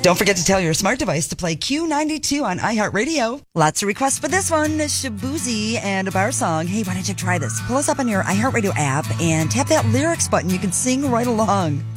Don't forget to tell your smart device to play Q92 on iHeartRadio. Lots of requests for this one, Shabuzi and a bar song. Hey, why don't you try this? Pull us up on your iHeartRadio app and tap that lyrics button. You can sing right along.